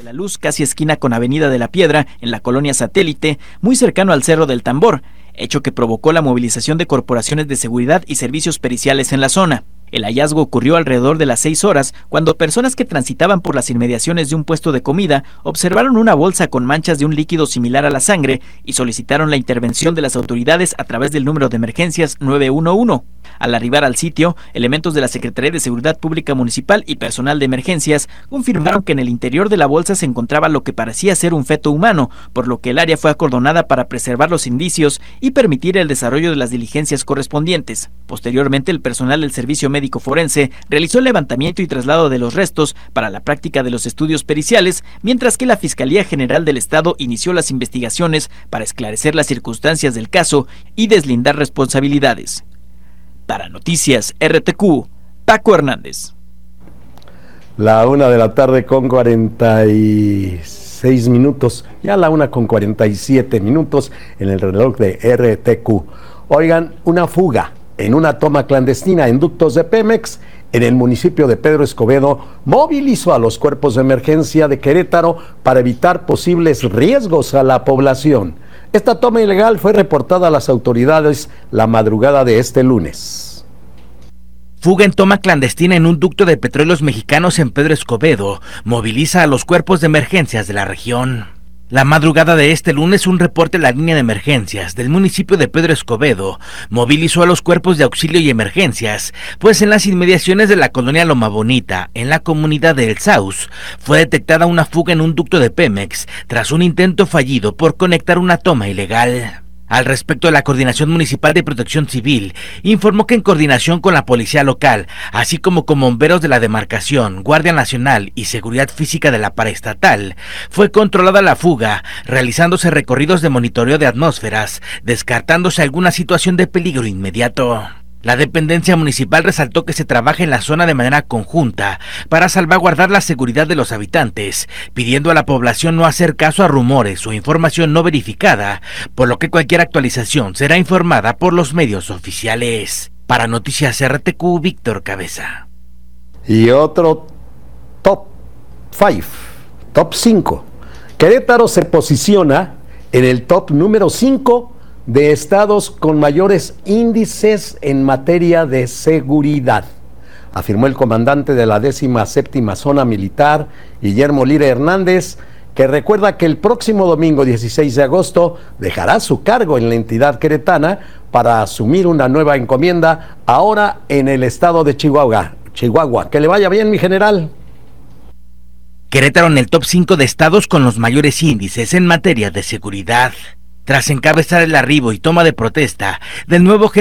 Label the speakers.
Speaker 1: la Luz, casi esquina con Avenida de la Piedra, en la colonia Satélite, muy cercano al Cerro del Tambor, hecho que provocó la movilización de corporaciones de seguridad y servicios periciales en la zona. El hallazgo ocurrió alrededor de las 6 horas, cuando personas que transitaban por las inmediaciones de un puesto de comida observaron una bolsa con manchas de un líquido similar a la sangre y solicitaron la intervención de las autoridades a través del número de emergencias 911. Al arribar al sitio, elementos de la Secretaría de Seguridad Pública Municipal y personal de emergencias confirmaron que en el interior de la bolsa se encontraba lo que parecía ser un feto humano, por lo que el área fue acordonada para preservar los indicios y permitir el desarrollo de las diligencias correspondientes. Posteriormente, el personal del Servicio Médico Forense realizó el levantamiento y traslado de los restos para la práctica de los estudios periciales, mientras que la Fiscalía General del Estado inició las investigaciones para esclarecer las circunstancias del caso y deslindar responsabilidades. Para Noticias RTQ, Paco Hernández.
Speaker 2: La 1:00 con 46 minutos, ya la 1 con 47 minutos en el reloj de RTQ. Oigan, una fuga en una toma clandestina en ductos de Pemex en el municipio de Pedro Escobedo movilizó a los cuerpos de emergencia de Querétaro para evitar posibles riesgos a la población. Esta toma ilegal fue reportada a las autoridades la madrugada de este lunes.
Speaker 3: Fuga en toma clandestina en un ducto de Petróleos Mexicanos en Pedro Escobedo moviliza a los cuerpos de emergencias de la región. La madrugada de este lunes, un reporte en la línea de emergencias del municipio de Pedro Escobedo movilizó a los cuerpos de auxilio y emergencias, pues en las inmediaciones de la colonia Loma Bonita, en la comunidad de El Saus, fue detectada una fuga en un ducto de Pemex tras un intento fallido por conectar una toma ilegal. Al respecto, la Coordinación Municipal de Protección Civil informó que en coordinación con la Policía Local, así como con bomberos de la demarcación, Guardia Nacional y Seguridad Física de la Paraestatal, fue controlada la fuga, realizándose recorridos de monitoreo de atmósferas, descartándose alguna situación de peligro inmediato. La dependencia municipal resaltó que se trabaja en la zona de manera conjunta para salvaguardar la seguridad de los habitantes, pidiendo a la población no hacer caso a rumores o información no verificada, por lo que cualquier actualización será informada por los medios oficiales. Para Noticias RTQ, Víctor Cabeza.
Speaker 2: Y otro top 5. Querétaro se posiciona en el top número 5 de estados con mayores índices en materia de seguridad, afirmó el comandante de la 17ª Zona Militar, Guillermo Lira Hernández, que recuerda que el próximo domingo 16 de agosto dejará su cargo en la entidad queretana para asumir una nueva encomienda ahora en el estado de Chihuahua. Que le vaya bien, mi general.
Speaker 3: Querétaro en el top 5 de estados con los mayores índices en materia de seguridad. Tras encabezar el arribo y toma de protesta del nuevo jefe